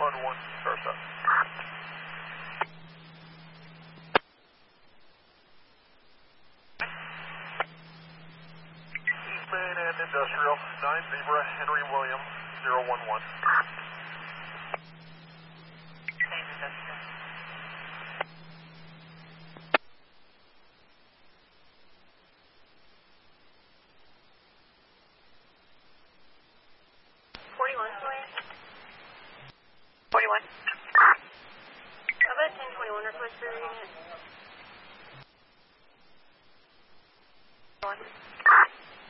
11, start up. East Main and Industrial, 9 Zebra, Henry William, 011. Same Industrial. How about 1021 request for your unit? 1.